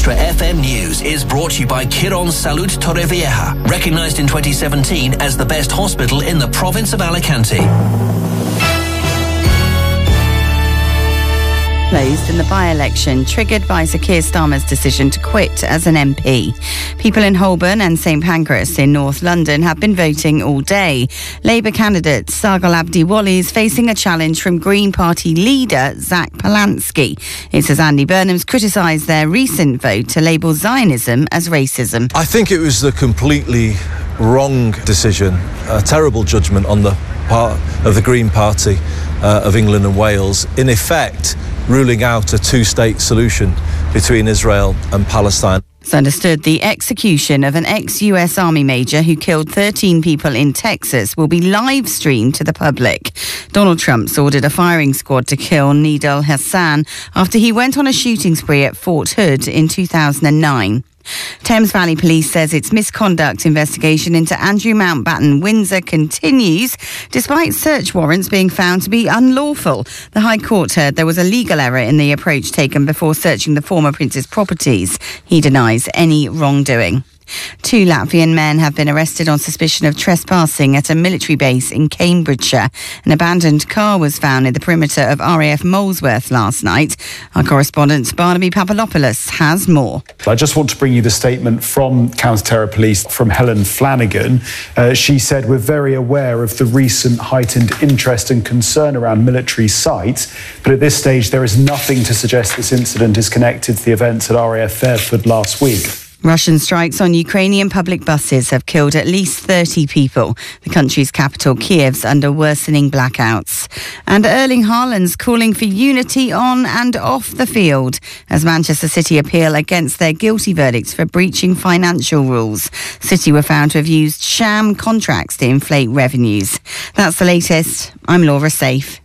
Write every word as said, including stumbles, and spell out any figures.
Extra F M News is brought to you by Quirón Salud Torrevieja, recognised in twenty seventeen as the best hospital in the province of Alicante. Closed in the by-election triggered by Sir Keir Starmer's decision to quit as an M P. People in Holborn and St Pancras in North London have been voting all day. Labour candidate Sargal Abdiwali is facing a challenge from Green Party leader Zach Polanski. It says Andy Burnham's criticised their recent vote to label Zionism as racism. I think it was the completely wrong decision, a terrible judgment on the part of the Green Party uh, of England and Wales, in effect ruling out a two-state solution between Israel and Palestine. It's understood the execution of an ex-U S Army major who killed thirteen people in Texas will be live-streamed to the public. Donald Trump's ordered a firing squad to kill Nidal Hassan after he went on a shooting spree at Fort Hood in two thousand nine. Thames Valley Police says its misconduct investigation into Andrew Mountbatten Windsor continues, despite search warrants being found to be unlawful. The High Court heard there was a legal error in the approach taken before searching the former prince's properties. He denies any wrongdoing. Two Latvian men have been arrested on suspicion of trespassing at a military base in Cambridgeshire. An abandoned car was found in the perimeter of R A F Molesworth last night. Our correspondent Barnaby Papalopoulos has more. I just want to bring you the statement from Counter-Terror Police from Helen Flanagan. Uh, she said, "We're very aware of the recent heightened interest and concern around military sites, but at this stage there is nothing to suggest this incident is connected to the events at R A F Fairford last week." Russian strikes on Ukrainian public buses have killed at least thirty people. The country's capital, Kiev's, under worsening blackouts. And Erling Haaland's calling for unity on and off the field as Manchester City appeal against their guilty verdicts for breaching financial rules. City were found to have used sham contracts to inflate revenues. That's the latest. I'm Laura Safe.